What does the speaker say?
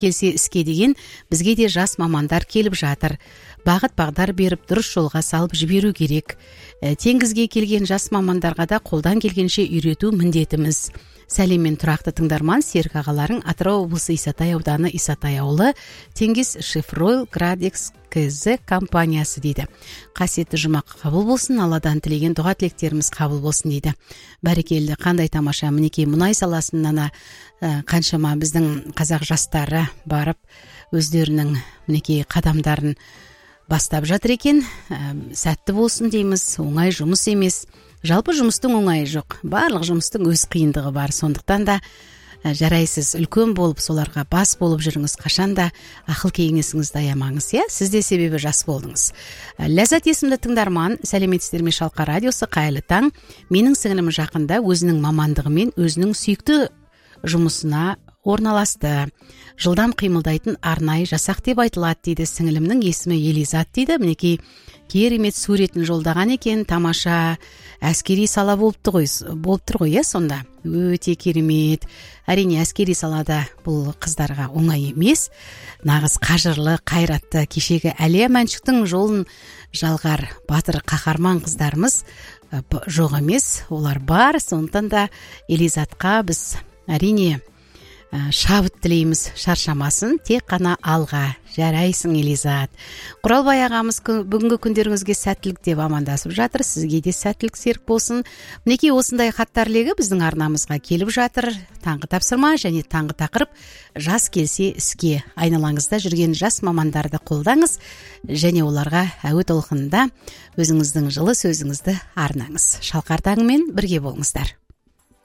келсе іске деген бізге де жас мамандар келіп жатыр. Бағыт бағдар беріп дұрыс жолға салып жіберу керек. Теңізге келген жас мамандарға да қолдан келгенше үйрету міндетіміз. Сәлеммен тұрақты тыңдарман Серік ағаларың Атырау облысы Исатай ауданы Исатай ауылы Теңіз Шифройл Градекс КЗ компаниясы дейді. Қасиетті жұма қабыл болсын, Алладан тілеген дұға тілектеріміз қабыл болсын дейді. Бәрекелді, қандай тамаша. Мінекей мұнай саласынан қаншама біздің қазақ жастары барып өздерінің мінекей қадамдарын бастап жатыр екен. Сәтті болсын дейміз. Оңай жұмыс емес. Жалпы жұмыстың оңайы жоқ. Барлық жұмыстың өз қиындығы бар. Сондықтан да жарайсыз, үлкен болып, соларға бас болып жүріңіз. Қашанда ақыл кеңесіңізді аямаңыз, иә? Сіз де себебі жас болдыңыз. Ләззат есімді тыңдарман, сәлеметсіздер ме Шалқар радиосы, қайырлы таң. Менің сіңілім жақында өзінің мамандығымен өзінің сүйікті жұмысына орналасты. Жылдам қимылдайтын арнайы жасақ деп айтылады дейді. Сіңілімнің есімі Елизат дейді. Мінекей керемет суретін жолдаған екен. Тамаша әскери сала болып тұр ғой, иә, сонда. Өте керемет. Әрине әскери салада бұл қыздарға оңай емес. Нағыз қажырлы, қайратты, кешегі Әлия Мәншіктің жолын жалғар батыр қаһарман қыздарымыз жоқ емес. Олар бар. Сондықтан да Елизатқа біз әрине шабыт тілейміз, шаршамасын, тек қана алға. Жарайсың, Елизат. Құралбай ағамыз бүгінгі күндеріңізге сәттілік деп амандасып жатыр. Сізге де сәттілік серік болсын. Мінекей осындай хаттар легі біздің арнамызға келіп жатыр. Таңғы тапсырма және таңғы тақырып жас келсе іске. Айналаңызда жүрген жас мамандарды қолдаңыз және оларға әуе толқынында өзіңіздің жылы сөзіңізді арнаңыз. Шалқар таңымен бірге болыңыздар.